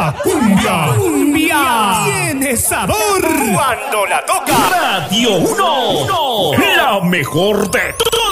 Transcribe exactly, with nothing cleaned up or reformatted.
La cumbia, cumbia tiene sabor cuando la toca Radio uno, la mejor de todas.